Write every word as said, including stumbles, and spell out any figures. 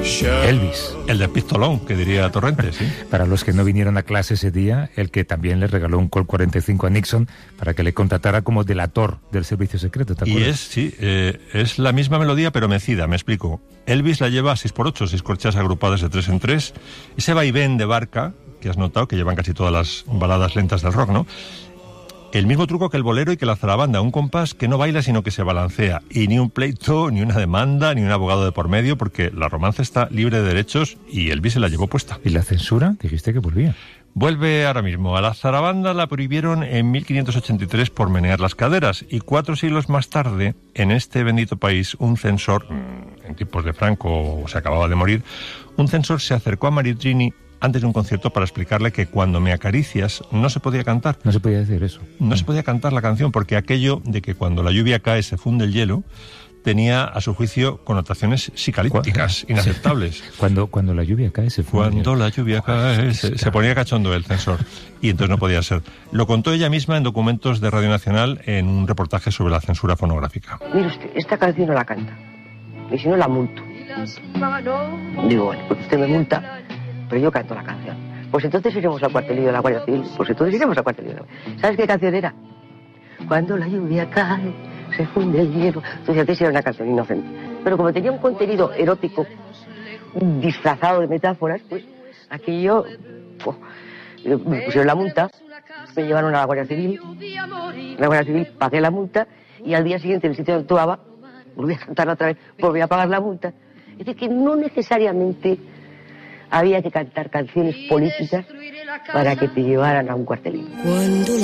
Elvis. El del pistolón, que diría Torrente, sí. Para los que no vinieron a clase ese día, el que también le regaló un Colt cuarenta y cinco a Nixon para que le contratara como delator del servicio secreto, ¿te acuerdas? Y es, sí, eh, es la misma melodía, pero mecida, me explico. Elvis la lleva a seis por ocho, seis corcheas agrupadas de tres en tres. Ese vaivén de barca, que has notado, que llevan casi todas las baladas lentas del rock, ¿no? El mismo truco que el bolero y que la zarabanda, un compás que no baila sino que se balancea. Y ni un pleito, ni una demanda, ni un abogado de por medio, porque la romance está libre de derechos y Elvis se la llevó puesta. ¿Y la censura? Dijiste que volvía. Vuelve ahora mismo. A la zarabanda la prohibieron en mil quinientos ochenta y tres por menear las caderas. Y cuatro siglos más tarde, en este bendito país, un censor, en tiempos de Franco, se acababa de morir, un censor se acercó a Maritrini antes de un concierto para explicarle que Cuando me acaricias no se podía cantar. No se podía decir eso. No mm. se podía cantar la canción porque aquello de que cuando la lluvia cae se funde el hielo tenía, a su juicio, connotaciones psicalípticas, inaceptables. Cuando, cuando la lluvia cae se funde Cuando el hielo. la lluvia cae se, se ponía cachondo el censor y entonces no podía ser. Lo contó ella misma en documentos de Radio Nacional en un reportaje sobre la censura fonográfica. Mire usted, esta canción no la canta y si no la multo. Digo, bueno, pues usted me multa, pero yo canto la canción. Pues entonces iremos al cuartelillo de la Guardia Civil. Pues entonces iremos al cuartelillo de la Guardia Civil. ¿Sabes qué canción era? Cuando la lluvia cae, se funde el hielo. Entonces antes era una canción inocente. Pero como tenía un contenido erótico disfrazado de metáforas, pues aquello... Oh, me pusieron la multa, me llevaron a la Guardia Civil. La Guardia Civil pagué la multa y al día siguiente en el sitio donde actuaba, volví a cantarla otra vez, volví a pagar la multa. Es decir, que no necesariamente había que cantar canciones políticas para que te llevaran a un cuartelillo.